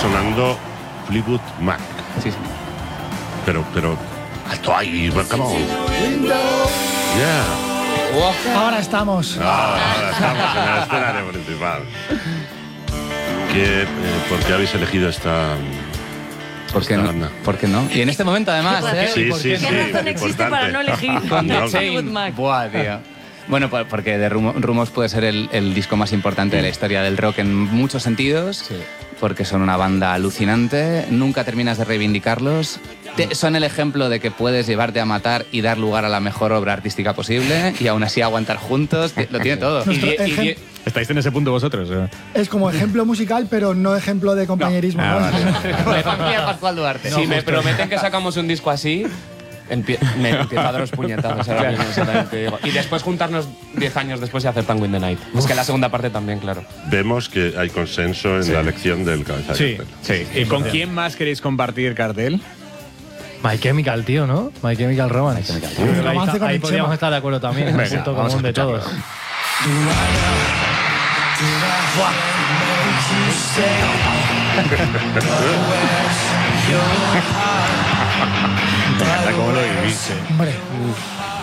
sonando Fleetwood Mac. Sí, sí. Pero alto ahí, come on. Yeah. Ahora estamos. Ahora estamos en el escenario principal. ¿Por qué habéis elegido esta banda? ¿Por qué no? Y en este momento, además, Sí, ¿Qué razón existe para no elegir Con The No. Fleetwood Chain. Mac? Buah, tío. Bueno, porque The Rumours puede ser el disco más importante de la historia del rock en muchos sentidos, porque son una banda alucinante, nunca terminas de reivindicarlos, son el ejemplo de que puedes llevarte a matar y dar lugar a la mejor obra artística posible y aún así aguantar juntos, lo tiene todo. ¿Estáis en ese punto vosotros? Es como ejemplo musical, pero no ejemplo de compañerismo. No. ¿no? De familia Pascual Duarte. Si me prometen que sacamos un disco así, me empiezo a dar los puñetazos ahora mismo, exactamente, digo. Y después juntarnos 10 años después y hacer Tango in the Night. Es que la segunda parte también, claro. Vemos que hay consenso en la elección del cabeza de cartel. Sí. ¿Y con quién más queréis compartir cartel? My Chemical, tío, ¿no? My Chemical Romance. El romance con Ahí el podríamos Chema. estar de acuerdo también. Venga, Es un punto vamos a común de escucharlo. todos. ¿Cómo lo vivís? Hombre,